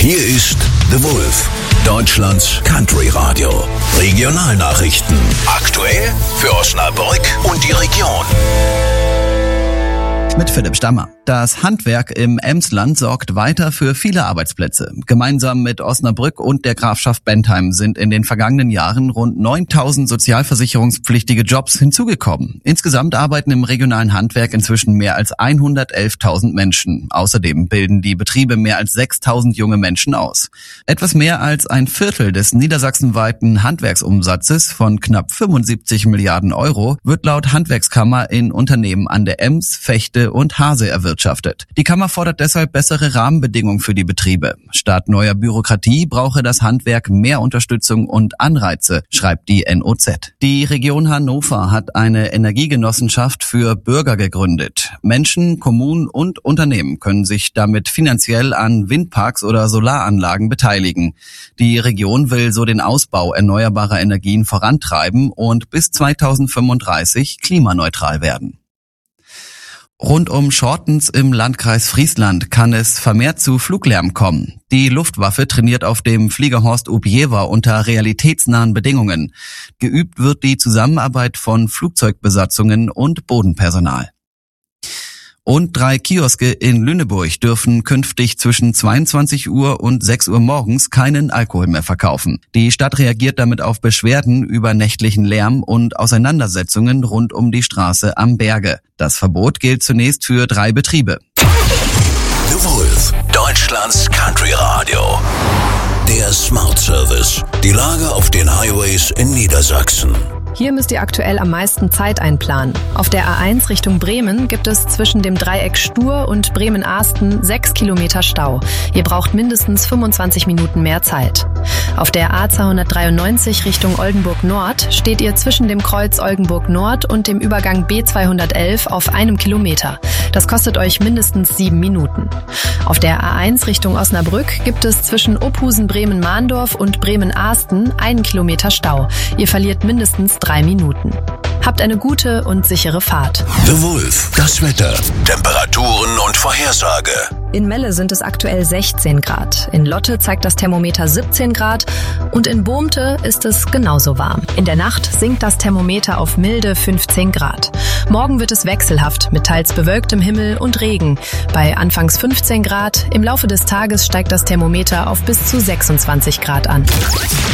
Hier ist The Wolf, Deutschlands Country Radio. Regionalnachrichten. Aktuell für Osnabrück und die Region. Mit Philipp Stammer. Das Handwerk im Emsland sorgt weiter für viele Arbeitsplätze. Gemeinsam mit Osnabrück und der Grafschaft Bentheim sind in den vergangenen Jahren rund 9.000 sozialversicherungspflichtige Jobs hinzugekommen. Insgesamt arbeiten im regionalen Handwerk inzwischen mehr als 111.000 Menschen. Außerdem bilden die Betriebe mehr als 6.000 junge Menschen aus. Etwas mehr als ein Viertel des niedersachsenweiten Handwerksumsatzes von knapp 75 Milliarden Euro wird laut Handwerkskammer in Unternehmen an der Ems, Vechte und Hase erwirtschaftet. Die Kammer fordert deshalb bessere Rahmenbedingungen für die Betriebe. Statt neuer Bürokratie brauche das Handwerk mehr Unterstützung und Anreize, schreibt die NOZ. Die Region Hannover hat eine Energiegenossenschaft für Bürger gegründet. Menschen, Kommunen und Unternehmen können sich damit finanziell an Windparks oder Solaranlagen beteiligen. Die Region will so den Ausbau erneuerbarer Energien vorantreiben und bis 2035 klimaneutral werden. Rund um Schortens im Landkreis Friesland kann es vermehrt zu Fluglärm kommen. Die Luftwaffe trainiert auf dem Fliegerhorst Ubjewa unter realitätsnahen Bedingungen. Geübt wird die Zusammenarbeit von Flugzeugbesatzungen und Bodenpersonal. Und 3 Kioske in Lüneburg dürfen künftig zwischen 22 Uhr und 6 Uhr morgens keinen Alkohol mehr verkaufen. Die Stadt reagiert damit auf Beschwerden über nächtlichen Lärm und Auseinandersetzungen rund um die Straße am Berge. Das Verbot gilt zunächst für 3 Betriebe. The Wolf, Deutschlands Country Radio. Der Smart Service. Die Lage auf den Highways in Niedersachsen. Hier müsst ihr aktuell am meisten Zeit einplanen. Auf der A1 Richtung Bremen gibt es zwischen dem Dreieck Stur und Bremen-Arsten 6 Kilometer Stau. Ihr braucht mindestens 25 Minuten mehr Zeit. Auf der A293 Richtung Oldenburg Nord steht ihr zwischen dem Kreuz Oldenburg Nord und dem Übergang B211 auf 1 Kilometer. Das kostet euch mindestens 7 Minuten. Auf der A1 Richtung Osnabrück gibt es zwischen Ophusen-Bremen-Mahndorf und Bremen-Arsten 1 Kilometer Stau. Ihr verliert mindestens 3 Minuten. Habt eine gute und sichere Fahrt. The Wolf, das Wetter, Temperaturen und Vorhersage. In Melle sind es aktuell 16 Grad. In Lotte zeigt das Thermometer 17 Grad und in Bohmte ist es genauso warm. In der Nacht sinkt das Thermometer auf milde 15 Grad. Morgen wird es wechselhaft mit teils bewölktem Himmel und Regen. Bei anfangs 15 Grad, im Laufe des Tages steigt das Thermometer auf bis zu 26 Grad an.